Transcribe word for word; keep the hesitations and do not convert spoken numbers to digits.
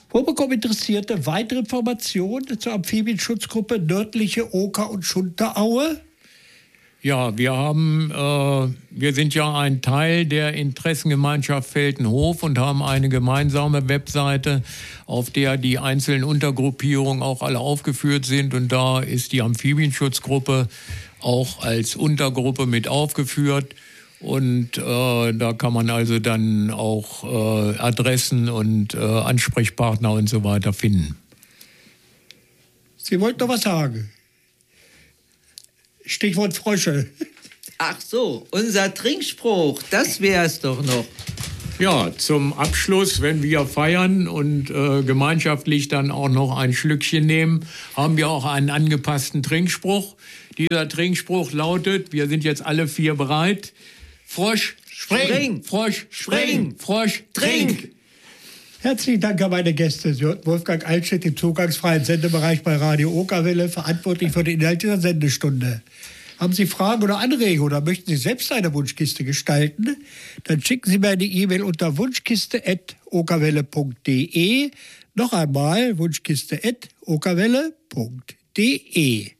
Wo bekommen Interessierte weitere Informationen zur Amphibienschutzgruppe Nördliche Oker- und Schunterraue? Ja, wir haben, äh, wir sind ja ein Teil der Interessengemeinschaft Veltenhof und haben eine gemeinsame Webseite, auf der die einzelnen Untergruppierungen auch alle aufgeführt sind. Und da ist die Amphibienschutzgruppe auch als Untergruppe mit aufgeführt. Und äh, da kann man also dann auch äh, Adressen und äh, Ansprechpartner und so weiter finden. Sie wollten noch was sagen? Stichwort Frösche. Ach so, unser Trinkspruch, das wär's doch noch. Ja, zum Abschluss, wenn wir feiern und äh, gemeinschaftlich dann auch noch ein Schlückchen nehmen, haben wir auch einen angepassten Trinkspruch. Dieser Trinkspruch lautet, wir sind jetzt alle vier bereit: Frosch, spring, spring. Frosch, spring, Frosch, trink. Herzlichen Dank an meine Gäste. Sie hörten Wolfgang Altschnitt im zugangsfreien Sendebereich bei Radio Okerwelle, verantwortlich für den Inhalt dieser Sendestunde. Haben Sie Fragen oder Anregungen oder möchten Sie selbst eine Wunschkiste gestalten? Dann schicken Sie mir eine E-Mail unter wunschkiste at okerwelle punkt de. Noch einmal wunschkiste at okerwelle punkt de.